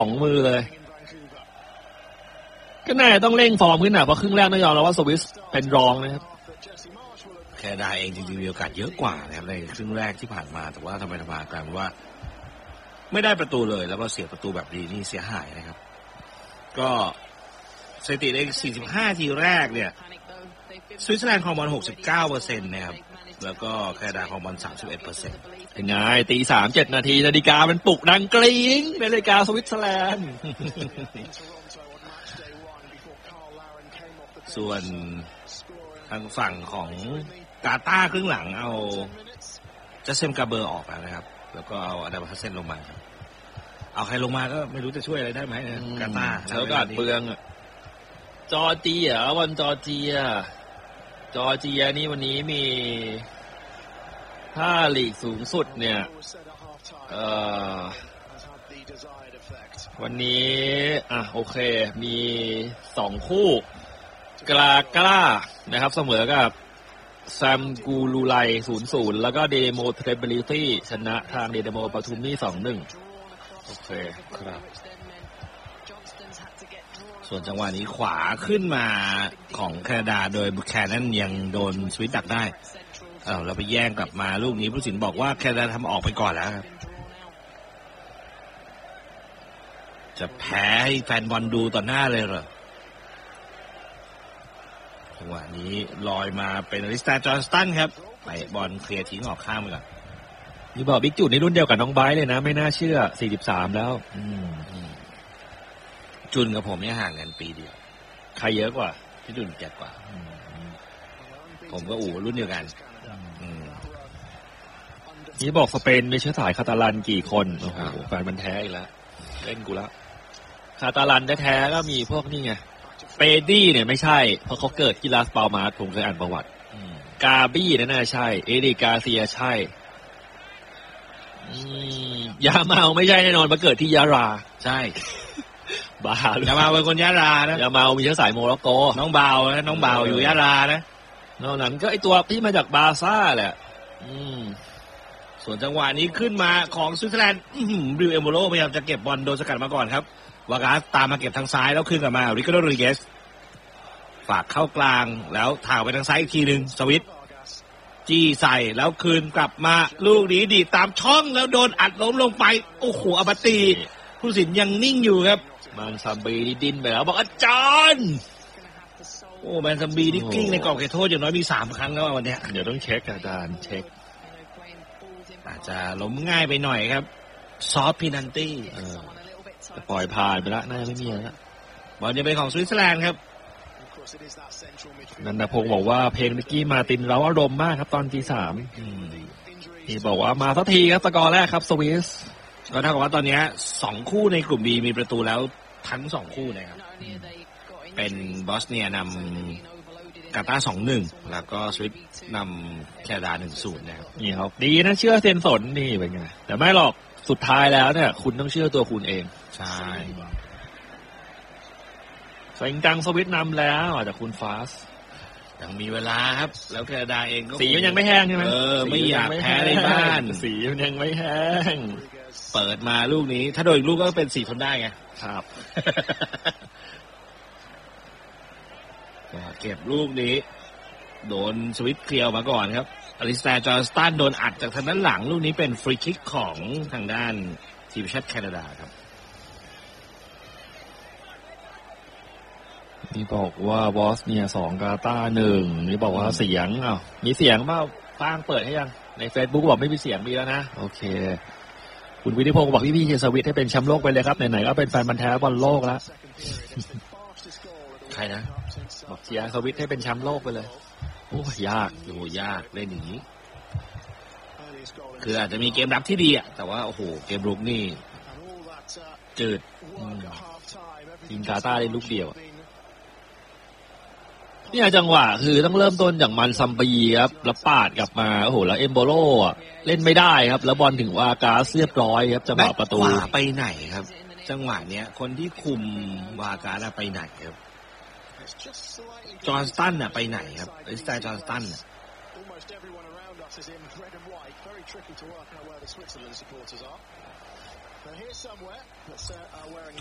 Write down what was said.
2 มือเลยก็น่าจะต้องเร่งฟอร์มขึ้นเพราะครึ่งแรกต้องยอมรับว่าสวิสเป็นรองนะครับแคนาดาเองจริงๆมีโอกาสเยอะกว่านะครับในครึ่งแรกที่ผ่านมาแต่ว่าทำไมกลายเป็นว่าไม่ได้ประตูเลยแล้วก็เสียประตูแบบดีนี่เสียหายนะครับก็สถิติใน45ทีแรกเนี่ยสวิตเซอร์แลนด์ครองบอล 69% นะครับแล้วก็แคนาดาครองบอล 31% เป็นไงตี 3 7 นาทีนาฬิกามันปลุกดังกรี๊งนาฬิกาสวิตเซอร์แลนด์ส่วนทางฝั่งของกาตาร์ครึ่งหลังเอาจัสเซมกาเบอร์ออกแล้วนะครับแล้วก็เอาอดัมฮัสเซนลงมาครับเอาใครลงมาก็ไม่รู้จะช่วยอะไรได้ไหมนะกาตาร์แล้วก็เปลืองจอร์เจียวันจอร์เจียนี่วันนี้มีถ้าลีกสูงสุดเนี่ยวันนี้โอเคมี2คู่กล้านะครับเสมอกับแซมกูลูไล 0-0 แล้วก็เดโมเทรเบลิตี้ชนะทางเดโมปทุมนี่ 2-1 โอเคครับส่วนจังหวะนี้ขวาขึ้นมาของแคนาดาโดยบุคแคนนั้นยังโดนสวิตดักได้เราไปแย่งกลับมาลูกนี้ผู้สินบอกว่าแคนาดาทำออกไปก่อนแล้วครับจะแพ้ให้แฟนบอลดูต่อหน้าเลยเหรอจังหวะนี้ลอยมาเป็นอลิสตาจอห์นสตันครับไปบอลเคลียร์ทิ้งออกข้างไปก่อนนี่บอกบิ๊กจุดในรุ่นเดียวกับน้องไบร์ทเลยนะไม่น่าเชื่อ43แล้วจุนกับผมเนี่ยห่างกันปีเดียวใครเยอะกว่าพี่จุนแก่กว่าผมก็รุ่นเดียวกันนี่บอกสเปนมีเชื้อสายคาตาลันกี่คนโอ้โหแฟนมันแท้อีกแล้วเล่นกูแล้วคาตาลันแท้ๆก็มีพวกนี่ไงเปดี้เนี่ยไม่ใช่เพราะเขาเกิดที่ลาสปาลมาสผมเคยอ่านประวัติกาบี้นั่นน่าใช่เอริกาเซียใช่ยาเมาไม่ใช่แน่นอนมาเกิดที่ยาราใช่บ้ายาเมาเป็นคนยารานะยาเมามีเชื้อสายโมร็อกโกน้องเบาอยู่ยารานะนอกนั้นก็ไอตัวที่มาจากบาซ่าแหละส่วนจังหวะนี้ขึ้นมาของสวิตเซอร์แลนด์บริวเอมโบโลพยายามจะเก็บบอลโดนสกัดมาก่อนครับวากาสตามมาเก็บทางซ้ายแล้วขึ้นกลับมาริคาร์โด โรดริเกสฝากเข้ากลางแล้วถ่ายไปทางซ้ายอีกทีนึงสวิตจี้ใส่แล้วคืนกลับมาลูกนี้ดีตามช่องแล้วโดนอัดล้มลงไปโอ้โหอบัตตีผู้สินยังนิ่งอยู่ครับมันซัมบีดินไปแล้วบอกอาจารย์โอ้แมนซัมบีนี่กลิ้งในกรอบเขตโทษอย่างน้อยมี3 ครั้งแล้ววันนี้เดี๋ยวต้องเช็คอาจารย์เช็คอาจจะล้มง่ายไปหน่อยครับซอฟพินันตี้ปล่อยผ่านไปแล้วน่าไม่มีแล้วบอลจะเป็นของสวิตเซอร์แลนด์ครับนันทพงศ์บอกว่าเพลงนิกกี้มาตินเราอารมณ์มากครับตอนที่3ที่บอกว่ามาสักทีครับสกอร์แรกครับสวิสก็เท่ากับว่าตอนนี้2คู่ในกลุ่ม B มีประตูแล้วทั้ง2คู่นะครับเป็นบอสเนียนำกาตาร์ 2-1 แล้วก็สวิตนำแคนาดา 1-0 นะครับนี่ครับดีนะเชื่อเซนสนนี่เป็นไงแต่ไม่หรอกสุดท้ายแล้วเนี่ยคุณต้องเชื่อตัวคุณเองใช่สวิงจังสวิตนำแล้วแต่คุณฟาสยังมีเวลาครับแล้วแคนาดาเองก็สียังไม่แห้งใช่ไหมไม่อยากแพ้ในบ้านสียังไม่แห้งเปิดมาลูกนี้ถ้าโดนอีกลูกก็เป็น4 คนได้ไงครับเก็บลูกนี้โดนสวิตเคลียร์มาก่อนครับอลิสแตร์จอห์นสตันโดนอัดจากทางด้านหลังลูกนี้เป็นฟรีคิกของทางด้านทีมชาติแคนาดาครับนี่บอกว่าบอสเนีย2กาตาร์1นี่บอกว่าเสียงมีเสียงเปล่าฟังเปิดให้ยังใน Facebook บอกไม่มีเสียงมีแล้วนะโอเคคุณวินิพงศ์บอกพี่เชียร์สวิตให้เป็นแชมป์โลกไปเลยครับไหนๆก็เป็นแฟนพันธุ์แท้บอลโลกแล้วใครนะบอกเชียร์สวิตให้เป็นแชมป์โลกไปเลยโอ้ยากเล่นอย่างนี้คืออาจจะมีเกมรับที่ดีแต่ว่าโอ้โหเกมรุกนี่จืดทีมกาตาร์ได้ลูกเดียวนี่จังหวะคือต้องเริ่มต้นจากมันซัมปีครับแล้วปาดกลับมาโอ้โหแล้วเอมโบโลเล่นไม่ได้ครับแล้วบอลถึงว่ากาเรียบร้อยครับจังหวะประตูไปไหนครับจังหวะเนี้ยคนที่คุมวากาไปไหนครับจอห์นสตันไปไหนครับไอ้สไตล์จอห์นสตัน They're here somewhere. That's wearing